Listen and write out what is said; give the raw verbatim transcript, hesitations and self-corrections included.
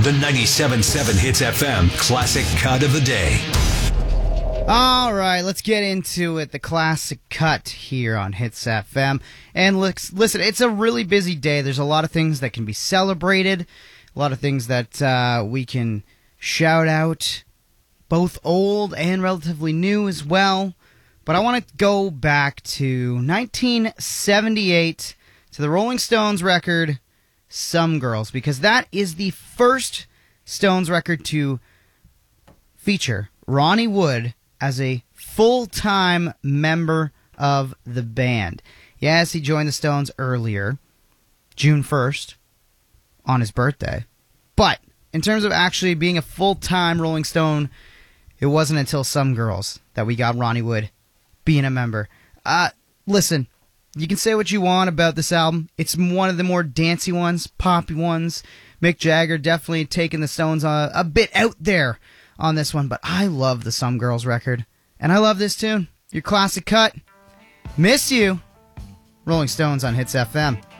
The ninety-seven point seven Hits F M Classic Cut of the Day. All right, let's get into it. The classic cut here on Hits F M. And listen, it's a really busy day. There's a lot of things that can be celebrated, a lot of things that uh, we can shout out, both old and relatively new as well. But I want to go back to nineteen seventy-eight, to the Rolling Stones record, Some Girls, because that is the first Stones record to feature Ronnie Wood as a full-time member of the band. Yes, he joined the Stones earlier, June first, on his birthday. But in terms of actually being a full-time Rolling Stone, it wasn't until Some Girls that we got Ronnie Wood being a member. Uh, listen, you can say what you want about this album. It's one of the more dancey ones, poppy ones. Mick Jagger definitely taking the Stones a, a bit out there on this one, but I love the Some Girls record, and I love this tune. Your classic cut. Miss You. Rolling Stones on Hits F M.